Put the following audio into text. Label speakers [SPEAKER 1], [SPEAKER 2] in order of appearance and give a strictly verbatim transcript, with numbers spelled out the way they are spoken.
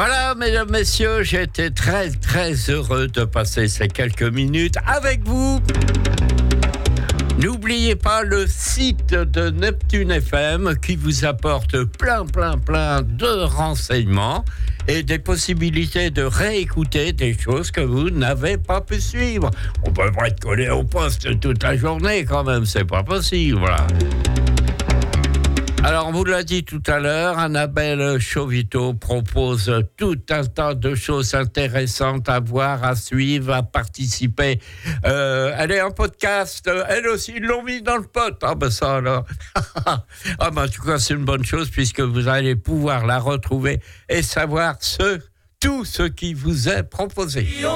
[SPEAKER 1] Voilà, mesdames, messieurs, j'ai été très, très heureux de passer ces quelques minutes avec vous. N'oubliez pas le site de Neptune F M qui vous apporte plein, plein, plein de renseignements et des possibilités de réécouter des choses que vous n'avez pas pu suivre. On ne peut pas être collé au poste toute la journée quand même, c'est pas possible, voilà. Alors, on vous l'a dit tout à l'heure, Annabelle Chauvito propose tout un tas de choses intéressantes à voir, à suivre, à participer. Euh, elle est en podcast, elle aussi, ils l'ont mis dans le pot. Ah ben ça alors. ah ben en tout cas, c'est une bonne chose puisque vous allez pouvoir la retrouver et savoir ce, tout ce qui vous est proposé.